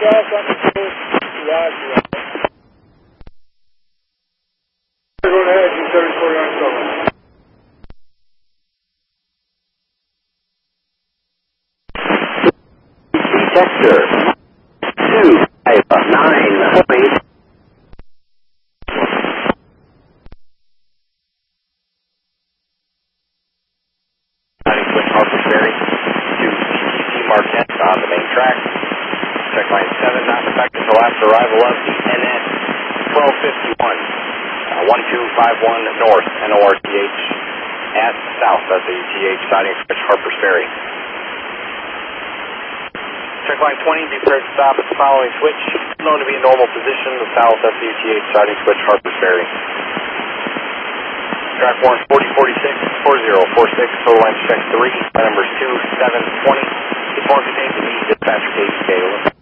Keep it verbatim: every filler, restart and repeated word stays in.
off on the coast. Roger. Go ahead, you seven forty-nine seven. Sector two five nine point. Starting switch Harper's Ferry to C T C Marquette on the main track. Check line seven not effective until after arrival of the N S twelve fifty-one. Uh, one two five one north, N O R T H, at south of the U T H, starting switch Harper's Ferry. Check line twenty, be prepared to stop at the following switch, known to be in normal position, the south of the U T H, starting switch Harper's Ferry. Track one forty forty-six, four zero four six, total length check three, by numbers two seven twenty. This one contains the dispatcher K K.